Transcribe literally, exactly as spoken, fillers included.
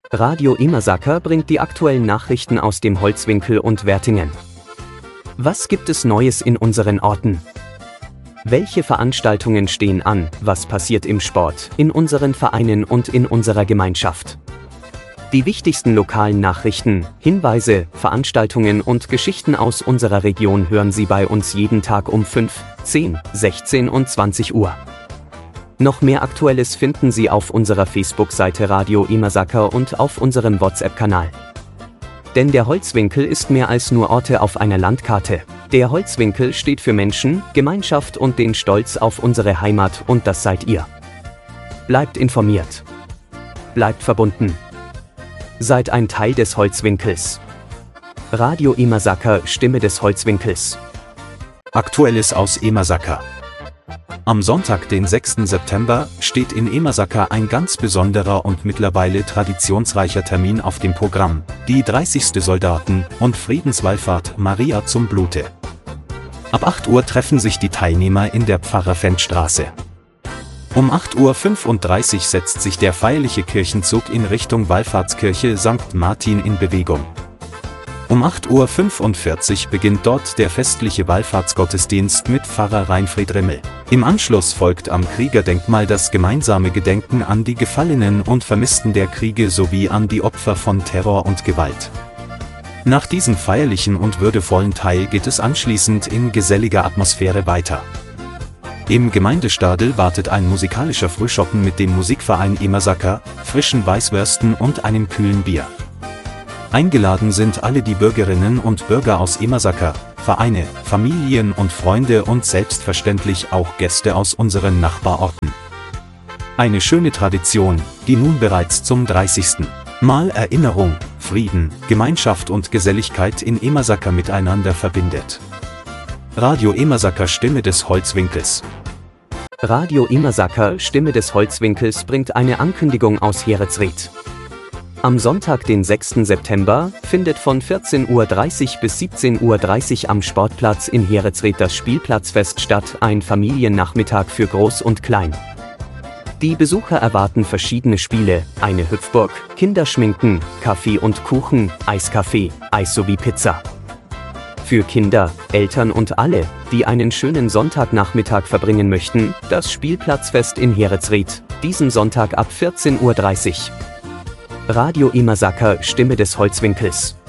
Radio Immersacker bringt die aktuellen Nachrichten aus dem Holzwinkel und Wertingen. Was gibt es Neues in unseren Orten? Welche Veranstaltungen stehen an? Was passiert im Sport, in unseren Vereinen und in unserer Gemeinschaft? Die wichtigsten lokalen Nachrichten, Hinweise, Veranstaltungen und Geschichten aus unserer Region hören Sie bei uns jeden Tag um fünf, zehn, sechzehn und zwanzig Uhr. Noch mehr Aktuelles finden Sie auf unserer Facebook-Seite Radio Immersacker und auf unserem WhatsApp-Kanal. Denn der Holzwinkel ist mehr als nur Orte auf einer Landkarte. Der Holzwinkel steht für Menschen, Gemeinschaft und den Stolz auf unsere Heimat, und das seid ihr. Bleibt informiert. Bleibt verbunden. Seid ein Teil des Holzwinkels. Radio Immersacker, Stimme des Holzwinkels. Aktuelles aus Immersacker. Am Sonntag, den sechsten September, steht in Immersacker ein ganz besonderer und mittlerweile traditionsreicher Termin auf dem Programm, die dreißigste Soldaten- und Friedenswallfahrt Maria zum Blute. Ab acht Uhr treffen sich die Teilnehmer in der Pfarrerfenstraße. Um acht Uhr fünfunddreißig setzt sich der feierliche Kirchenzug in Richtung Wallfahrtskirche Sankt Martin in Bewegung. Um acht Uhr fünfundvierzig beginnt dort der festliche Wallfahrtsgottesdienst mit Pfarrer Reinfried Rimmel. Im Anschluss folgt am Kriegerdenkmal das gemeinsame Gedenken an die Gefallenen und Vermissten der Kriege sowie an die Opfer von Terror und Gewalt. Nach diesem feierlichen und würdevollen Teil geht es anschließend in geselliger Atmosphäre weiter. Im Gemeindestadel wartet ein musikalischer Frühschoppen mit dem Musikverein Immersacker, frischen Weißwürsten und einem kühlen Bier. Eingeladen sind alle die Bürgerinnen und Bürger aus Immersacker, Vereine, Familien und Freunde und selbstverständlich auch Gäste aus unseren Nachbarorten. Eine schöne Tradition, die nun bereits zum dreißigsten Mal Erinnerung, Frieden, Gemeinschaft und Geselligkeit in Immersacker miteinander verbindet. Radio Immersacker, Stimme des Holzwinkels. Radio Immersacker, Stimme des Holzwinkels bringt eine Ankündigung aus Heeretsried. Am Sonntag, den sechsten September, findet von vierzehn Uhr dreißig bis siebzehn Uhr dreißig am Sportplatz in Heeretsried das Spielplatzfest statt, ein Familiennachmittag für Groß und Klein. Die Besucher erwarten verschiedene Spiele, eine Hüpfburg, Kinderschminken, Kaffee und Kuchen, Eiskaffee, Eis sowie Pizza. Für Kinder, Eltern und alle, die einen schönen Sonntagnachmittag verbringen möchten, das Spielplatzfest in Heeretsried, diesen Sonntag ab vierzehn Uhr dreißig. Radio Immersacker, Stimme des Holzwinkels.